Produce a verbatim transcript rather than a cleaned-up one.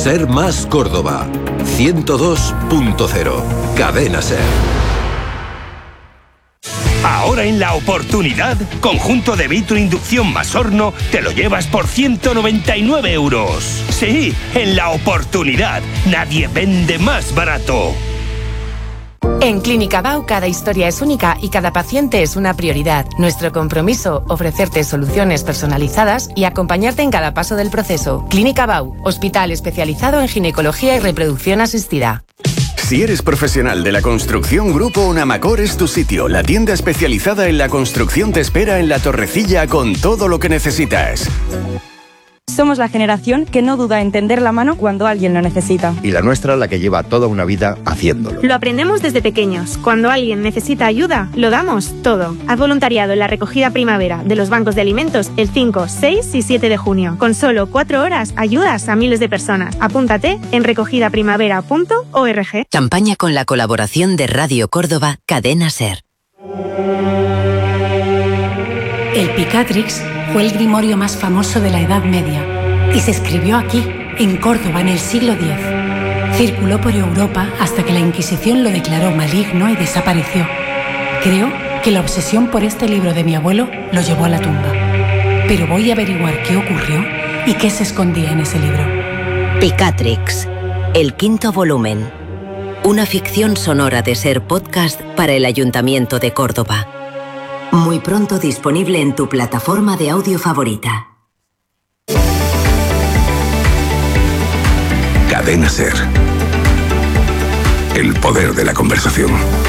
Ser Más Córdoba. ciento dos punto cero. Cadena Ser. Ahora en La Oportunidad, conjunto de vitro inducción más horno, te lo llevas por ciento noventa y nueve euros. Sí, en La Oportunidad, nadie vende más barato. En Clínica Bau cada historia es única y cada paciente es una prioridad. Nuestro compromiso, ofrecerte soluciones personalizadas y acompañarte en cada paso del proceso. Clínica Bau, hospital especializado en ginecología y reproducción asistida. Si eres profesional de la construcción, Grupo Unamacor es tu sitio. La tienda especializada en la construcción te espera en La Torrecilla con todo lo que necesitas. Somos la generación que no duda en tender la mano cuando alguien lo necesita. Y la nuestra, la que lleva toda una vida haciéndolo. Lo aprendemos desde pequeños. Cuando alguien necesita ayuda, lo damos todo. Haz voluntariado en la recogida primavera de los bancos de alimentos el cinco, seis y siete de junio. Con solo cuatro horas ayudas a miles de personas. Apúntate en recogida primavera punto org. Campaña con la colaboración de Radio Córdoba, Cadena Ser. El Picatrix fue el grimorio más famoso de la Edad Media y se escribió aquí, en Córdoba, en el siglo diez. Circuló por Europa hasta que la Inquisición lo declaró maligno y desapareció. Creo que la obsesión por este libro de mi abuelo lo llevó a la tumba. Pero voy a averiguar qué ocurrió y qué se escondía en ese libro. Picatrix, el quinto volumen. Una ficción sonora de Ser Podcast para el Ayuntamiento de Córdoba. Muy pronto disponible en tu plataforma de audio favorita. Cadena Ser. El poder de la conversación.